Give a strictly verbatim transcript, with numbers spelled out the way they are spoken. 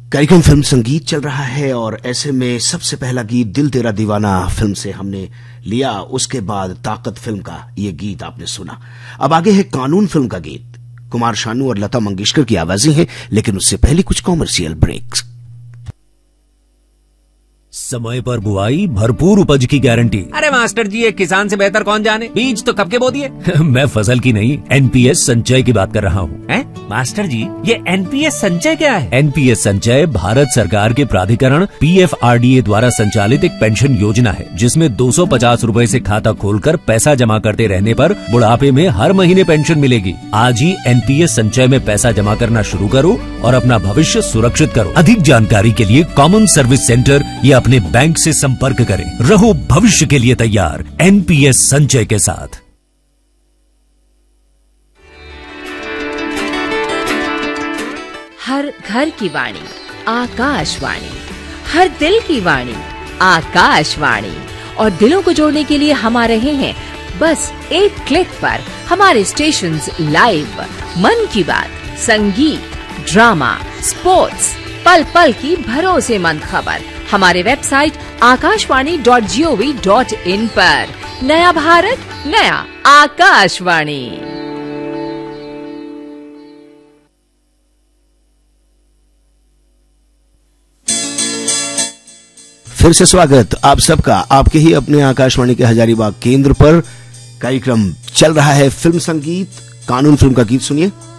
कार्यक्रम फिल्म संगीत चल रहा है और ऐसे में सबसे पहला गीत दिल तेरा दीवाना फिल्म से हमने लिया। उसके बाद ताकत फिल्म का ये गीत आपने सुना। अब आगे है कानून फिल्म का गीत। कुमार शानू और लता मंगेशकर की आवाजें हैं, लेकिन उससे पहले कुछ कॉमर्शियल ब्रेक्स। समय पर बुआई, भरपूर उपज की गारंटी। अरे मास्टर जी, एक किसान से बेहतर कौन जाने, बीज तो कब के बो दिए। मैं फसल की नहीं, एनपीएस संचय की बात कर रहा हूँ। हैं? मास्टर जी, ये एनपीएस संचय क्या है? एनपीएस संचय भारत सरकार के प्राधिकरण पीएफआरडीए द्वारा संचालित एक पेंशन योजना है, जिसमें दो सौ पचास रूपए से खाता खोलकर पैसा जमा करते रहने पर बुढ़ापे में हर महीने पेंशन मिलेगी। आज ही एनपीएस संचय में पैसा जमा करना शुरू करो और अपना भविष्य सुरक्षित करो। अधिक जानकारी के लिए कॉमन सर्विस सेंटर या अपने बैंक से संपर्क करें। रहो भविष्य के लिए तैयार एनपीएस संचय के साथ। हर घर की वाणी आकाशवाणी, हर दिल की वाणी आकाशवाणी। और दिलों को जोड़ने के लिए हम आ रहे हैं बस एक क्लिक पर। हमारे स्टेशंस लाइव, मन की बात, संगीत, ड्रामा, स्पोर्ट्स, पल पल की भरोसेमंद खबर हमारे website Akashvani dot G O V dot in पर। नया भारत, नया आकाशवाणी। फिर से स्वागत आप सबका आपके ही अपने आकाशवाणी के हजारीबाग केंद्र पर। कार्यक्रम चल रहा है फिल्म संगीत। कानून फिल्म का गीत सुनिए।